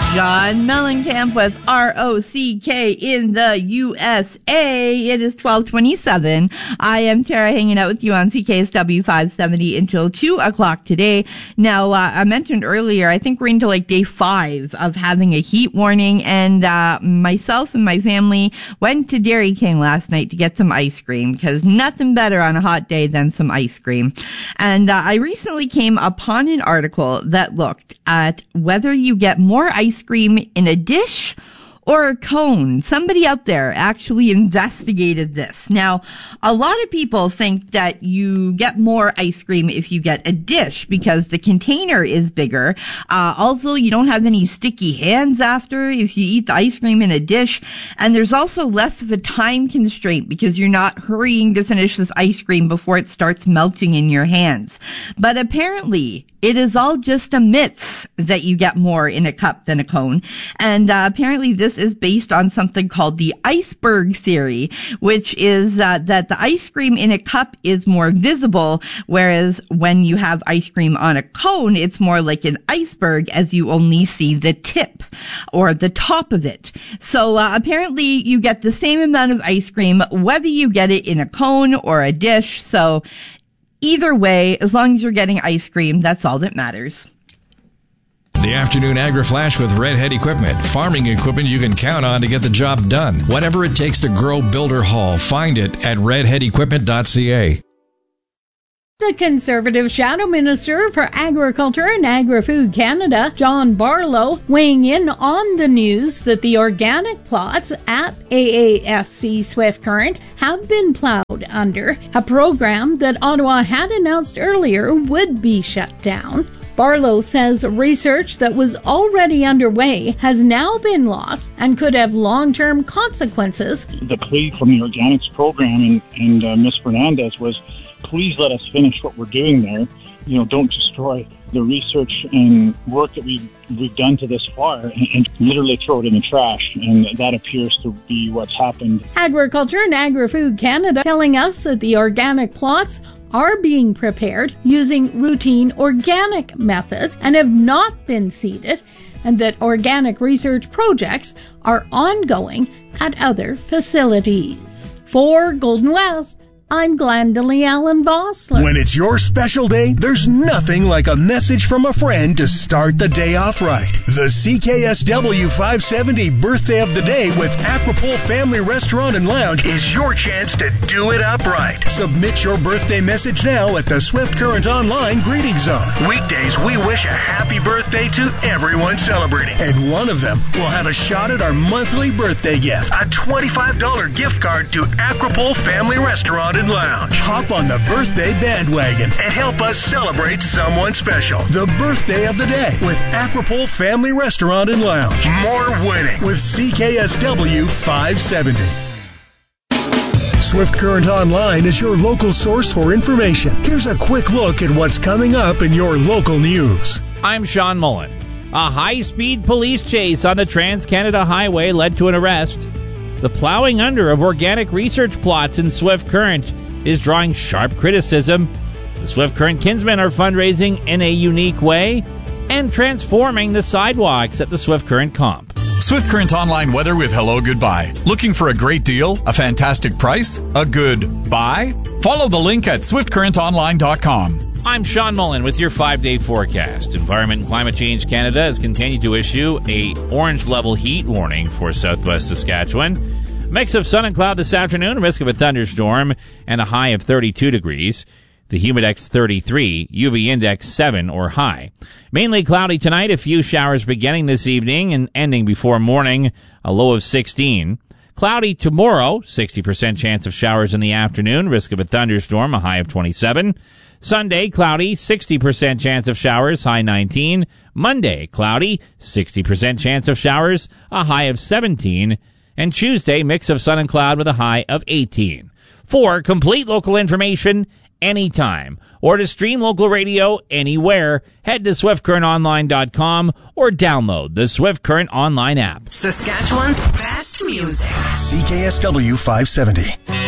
John Mellencamp with ROCK in the USA. It is 12:27. I am Tara, hanging out with you on CKSW 570 until 2 o'clock today. Now, I mentioned earlier, I think we're into like day 5 of having a heat warning, and myself and my family went to Dairy King last night to get some ice cream, because nothing better on a hot day than some ice cream. And I recently came upon an article that looked at whether you get more ice cream in a dish or a cone. Somebody out there actually investigated this. Now, a lot of people think that you get more ice cream if you get a dish because the container is bigger. Also, you don't have any sticky hands after if you eat the ice cream in a dish. And there's also less of a time constraint because you're not hurrying to finish this ice cream before it starts melting in your hands. But apparently, it is all just a myth that you get more in a cup than a cone. And apparently this is based on something called the iceberg theory, which is that the ice cream in a cup is more visible, whereas when you have ice cream on a cone, it's more like an iceberg as you only see the tip or the top of it. So apparently you get the same amount of ice cream whether you get it in a cone or a dish. So either way, as long as you're getting ice cream, that's all that matters. The Afternoon Agri-Flash with Redhead Equipment. Farming equipment you can count on to get the job done. Whatever it takes to grow, build, or haul, find it at redheadequipment.ca. The Conservative Shadow Minister for Agriculture and Agri-Food Canada, John Barlow, weighing in on the news that the organic plots at AAFC Swift Current have been plowed under, a program that Ottawa had announced earlier would be shut down. Barlow says research that was already underway has now been lost and could have long-term consequences. The plea from the organics program and Ms. Fernandez was, please let us finish what we're doing there. You know, don't destroy the research and work that we've done to this far and literally throw it in the trash. And that appears to be what's happened. Agriculture and Agri-Food Canada telling us that the organic plots are being prepared using routine organic methods and have not been seeded, and that organic research projects are ongoing at other facilities. For Golden West, I'm Glendalee Allen Vossler. When it's your special day, there's nothing like a message from a friend to start the day off right. The CKSW 570 Birthday of the Day with Aquapole Family Restaurant and Lounge is your chance to do it up right. Submit your birthday message now at the Swift Current Online Greeting Zone. Weekdays, we wish a happy birthday to everyone celebrating. And one of them will have a shot at our monthly birthday gift, a $25 gift card to Aquapole Family Restaurant and Lounge. Hop on the birthday bandwagon and help us celebrate someone special. The Birthday of the Day with Aquapole Family Restaurant and Lounge. More winning with CKSW 570. Swift Current Online is your local source for information. Here's a quick look at what's coming up in your local news. I'm Sean Mullen. A high-speed police chase on the Trans-Canada Highway led to an arrest. The plowing under of organic research plots in Swift Current is drawing sharp criticism. The Swift Current Kinsmen are fundraising in a unique way and transforming the sidewalks at the Swift Current Comp. Swift Current Online weather with Hello Goodbye. Looking for a great deal, a fantastic price, a good buy? Follow the link at swiftcurrentonline.com. I'm Sean Mullen with your 5-day forecast. Environment and Climate Change Canada has continued to issue a orange level heat warning for southwest Saskatchewan. Mix of sun and cloud this afternoon, risk of a thunderstorm, and a high of 32 degrees. The Humidex 33, UV index 7 or high. Mainly cloudy tonight, a few showers beginning this evening and ending before morning, a low of 16. Cloudy tomorrow, 60% chance of showers in the afternoon, risk of a thunderstorm, a high of 27. Sunday, cloudy, 60% chance of showers, high 19. Monday, cloudy, 60% chance of showers, a high of 17. And Tuesday, mix of sun and cloud with a high of 18. For complete local information, anytime, or to stream local radio anywhere, head to SwiftCurrentOnline.com or download the Swift Current Online app. Saskatchewan's best music. CKSW 570.